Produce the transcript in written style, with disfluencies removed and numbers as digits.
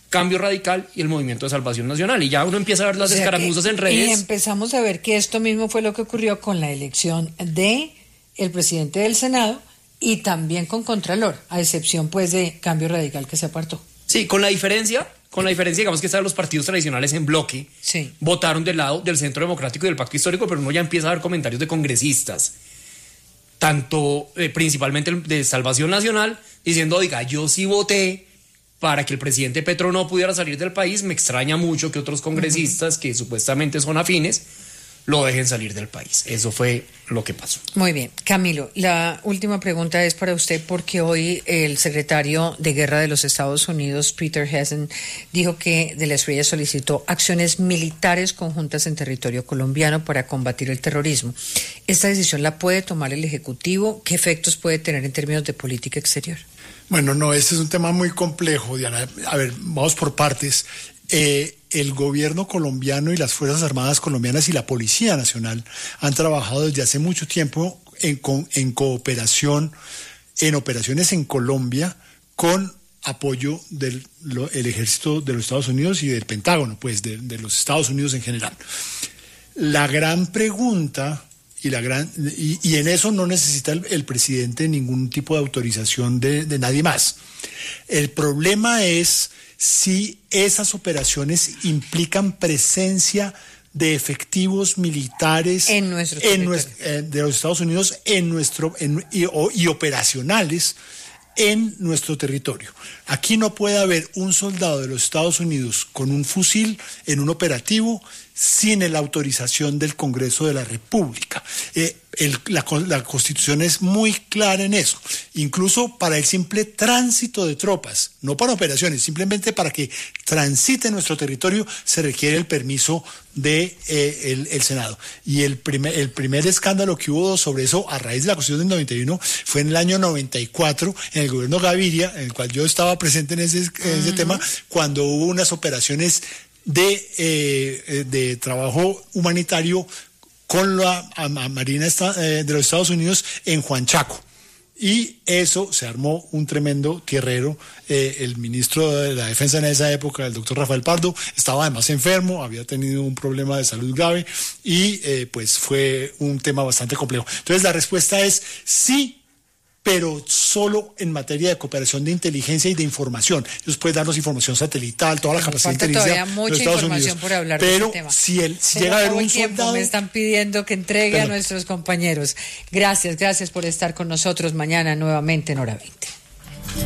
Cambio Radical y el Movimiento de Salvación Nacional. Y ya uno empieza a ver las escaramuzas en redes. Y empezamos a ver que esto mismo fue lo que ocurrió con la elección de el presidente del Senado y también con Contralor, a excepción pues de Cambio Radical que se apartó. Sí, con la diferencia, digamos que los partidos tradicionales en bloque votaron del lado del Centro Democrático y del Pacto Histórico, pero uno ya empieza a ver comentarios de congresistas, tanto principalmente de Salvación Nacional, diciendo, oiga, yo sí voté para que el presidente Petro no pudiera salir del país, me extraña mucho que otros congresistas que supuestamente son afines lo dejen salir del país. Eso fue lo que pasó. Muy bien. Camilo, la última pregunta es para usted, porque hoy el secretario de Guerra de los Estados Unidos, Peter Hessen, dijo que De la Espriella solicitó acciones militares conjuntas en territorio colombiano para combatir el terrorismo. ¿Esta decisión la puede tomar el Ejecutivo? ¿Qué efectos puede tener en términos de política exterior? Bueno, no, este es un tema muy complejo, Diana. A ver, vamos por partes. El gobierno colombiano y las Fuerzas Armadas colombianas y la Policía Nacional han trabajado desde hace mucho tiempo en cooperación, en operaciones en Colombia, con apoyo del ejército de los Estados Unidos y del Pentágono, pues de los Estados Unidos en general. La gran pregunta, y en eso no necesita el presidente ningún tipo de autorización de nadie más. El problema es si esas operaciones implican presencia de efectivos militares de los Estados Unidos y operacionales en nuestro territorio. Aquí no puede haber un soldado de los Estados Unidos con un fusil en un operativo sin la autorización del Congreso de la República. La Constitución es muy clara en eso, incluso para el simple tránsito de tropas, no para operaciones, simplemente para que transite nuestro territorio se requiere el permiso del Senado. Y el primer escándalo que hubo sobre eso a raíz de la Constitución del 91 fue en el año 94 en el gobierno Gaviria, en el cual yo estaba presente en ese tema, cuando hubo unas operaciones de trabajo humanitario con la Marina de los Estados Unidos en Juanchaco. Y eso se armó un tremendo tierrero. El ministro de la Defensa en esa época, el doctor Rafael Pardo, estaba además enfermo, había tenido un problema de salud grave y pues fue un tema bastante complejo. Entonces la respuesta es sí, pero solo en materia de cooperación de inteligencia y de información. Ellos pueden darnos información satelital, toda la capacidad de inteligencia de los Estados Unidos. Por hablar pero de este tema. Si llega a haber un soldado... Me están pidiendo que entregue a nuestros compañeros. Gracias por estar con nosotros mañana nuevamente en Hora 20.